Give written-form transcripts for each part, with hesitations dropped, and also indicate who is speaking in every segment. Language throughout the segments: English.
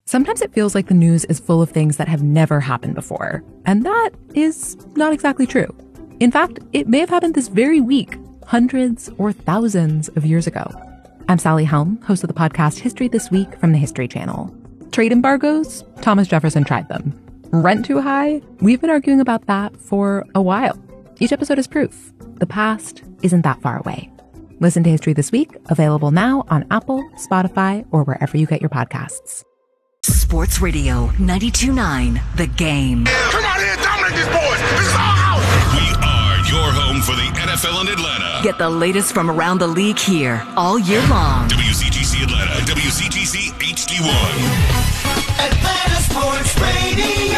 Speaker 1: Sometimes it feels like the news is full of things that have never happened before, and that is not exactly true. In fact, it may have happened this very week, hundreds or thousands of years ago. I'm Sally Helm, host of the podcast History This Week from the History Channel. Trade embargoes? Thomas Jefferson tried them. Rent too high? We've been arguing about that for a while. Each episode is proof. The past isn't that far away. Listen to History This Week, available now on Apple, Spotify, or wherever you get your podcasts.
Speaker 2: Sports Radio 92.9 The Game.
Speaker 3: Come on in, dominate this boys. This is our house.
Speaker 4: We are your home for the NFL in Atlanta.
Speaker 2: Get the latest from around the league here all year long.
Speaker 4: WCTC Atlanta, WCTC HD1.
Speaker 5: Atlanta Sports Radio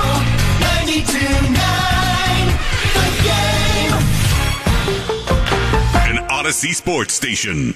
Speaker 5: 92.9 The Game.
Speaker 4: An Odyssey Sports Station.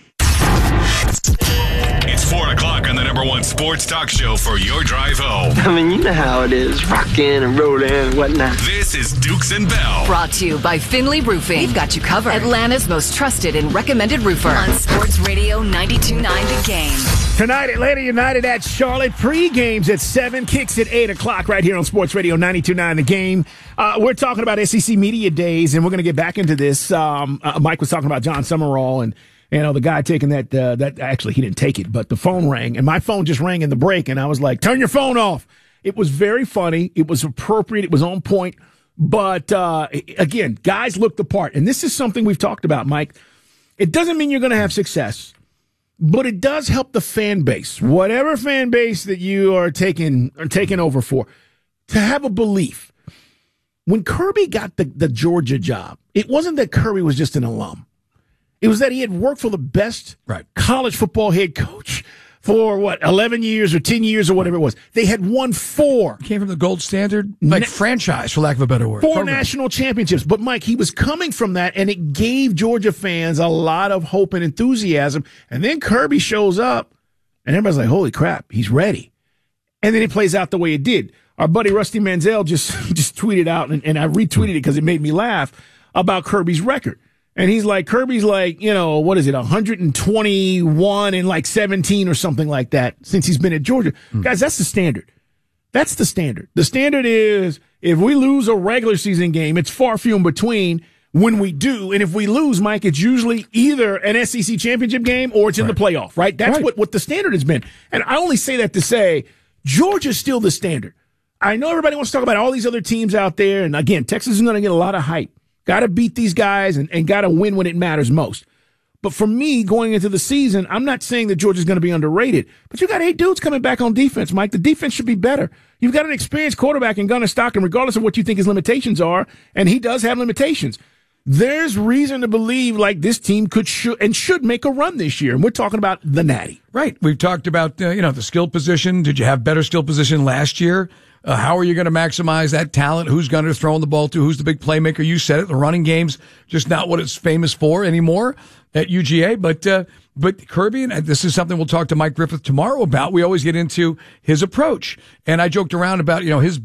Speaker 4: It's 4 o'clock on the number one sports talk show for your drive home.
Speaker 6: I mean, you know how it is, rocking and rolling and whatnot.
Speaker 4: This is Dukes and Bell.
Speaker 2: Brought to you by Finley Roofing. We've got you covered. Atlanta's most trusted and recommended roofer. On Sports Radio 92.9 The Game.
Speaker 7: Tonight, Atlanta United at Charlotte. Pre-games at 7, kicks at 8 o'clock right here on Sports Radio 92.9 The Game. We're talking about SEC Media Days, and we're going to get back into this. Mike was talking about John Summerall and the guy taking that actually he didn't take it, but the phone rang, and my phone just rang in the break, and I was like, turn your phone off. It was very funny. It was appropriate. It was on point. But, again, guys look the part. And this is something we've talked about, Mike. It doesn't mean you're going to have success, but it does help the fan base, whatever fan base that you are taking over for, to have a belief. When Kirby got the Georgia job, it wasn't that Kirby was just an alum. It was that he had worked for the best college football head coach for, 11 years or 10 years or whatever it was. They had won 4.
Speaker 8: Came from the gold standard, franchise, for lack of a better word.
Speaker 7: 4 national championships. But, Mike, he was coming from that, and it gave Georgia fans a lot of hope and enthusiasm. And then Kirby shows up, and everybody's like, holy crap, he's ready. And then it plays out the way it did. Our buddy Rusty Manziel just tweeted out, and I retweeted it because it made me laugh, about Kirby's record. And he's like, Kirby's like, 121 and 17 or something like that since he's been at Georgia. Guys, that's the standard. That's the standard. The standard is if we lose a regular season game, it's far few in between when we do. And if we lose, Mike, it's usually either an SEC championship game or it's in the playoff, right? That's what the standard has been. And I only say that to say Georgia's still the standard. I know everybody wants to talk about all these other teams out there. And again, Texas is going to get a lot of hype. Got to beat these guys and got to win when it matters most. But for me, going into the season, I'm not saying that Georgia's going to be underrated. But you got 8 dudes coming back on defense, Mike. The defense should be better. You've got an experienced quarterback in Gunnar Stockton, regardless of what you think his limitations are, and he does have limitations. There's reason to believe this team should make a run this year. And we're talking about the Natty.
Speaker 8: Right. We've talked about, the skill position. Did you have better skill position last year? How are you going to maximize that talent? Who's going to throw the ball to? Who's the big playmaker? You said it. The running game's just not what it's famous for anymore at UGA. But Kirby, and this is something we'll talk to Mike Griffith tomorrow about. We always get into his approach. And I joked around about, his